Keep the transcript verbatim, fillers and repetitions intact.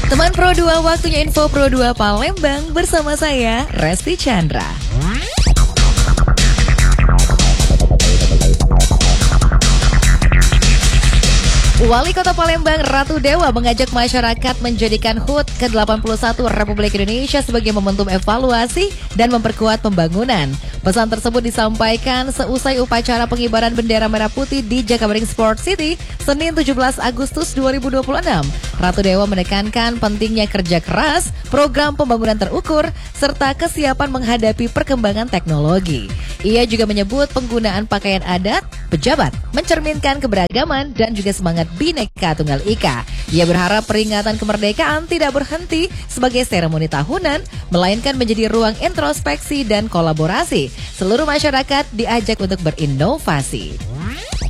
Teman Pro dua, waktunya info Pro dua Palembang bersama saya, Resti Chandra. Wali Kota Palembang Ratu Dewa mengajak masyarakat menjadikan H U T ke delapan puluh satu Republik Indonesia sebagai momentum evaluasi dan memperkuat pembangunan. Pesan tersebut disampaikan seusai upacara pengibaran bendera merah putih di Jakabaring Sport City, Senin tujuh belas Agustus dua ribu dua puluh enam. Ratu Dewa menekankan pentingnya kerja keras, program pembangunan terukur, serta kesiapan menghadapi perkembangan teknologi. Ia juga menyebut penggunaan pakaian adat, pejabat, mencerminkan keberagaman dan juga semangat Bhinneka Tunggal Ika. Ia berharap peringatan kemerdekaan tidak berhenti sebagai seremoni tahunan, melainkan menjadi ruang introspeksi dan kolaborasi. Seluruh masyarakat diajak untuk berinovasi.